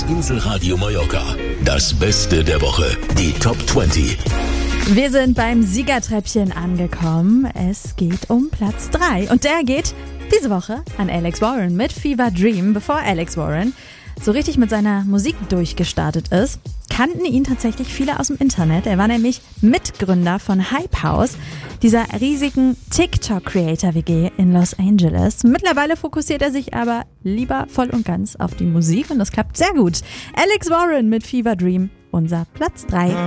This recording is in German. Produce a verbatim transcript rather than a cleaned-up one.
Inselradio Mallorca. Das Beste der Woche. Die Top zwanzig. Wir sind beim Siegertreppchen angekommen. Es geht um Platz drei. Und der geht diese Woche an Alex Warren mit Fever Dream. Bevor Alex Warren so richtig mit seiner Musik durchgestartet ist, kannten ihn tatsächlich viele aus dem Internet. Er war nämlich Mitgründer von Hype House, dieser riesigen TikTok-Creator-W G in Los Angeles. Mittlerweile fokussiert er sich aber lieber voll und ganz auf die Musik und das klappt sehr gut. Alex Warren mit Fever Dream, unser Platz drei.